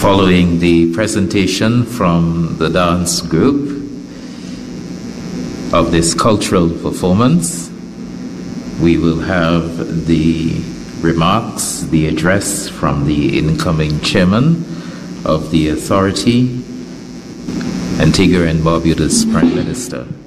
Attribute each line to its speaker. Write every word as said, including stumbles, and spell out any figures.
Speaker 1: Following the presentation from the dance group of this cultural performance, we will have the remarks, the address from the incoming chairman of the authority, Antigua and Barbuda's Prime Minister.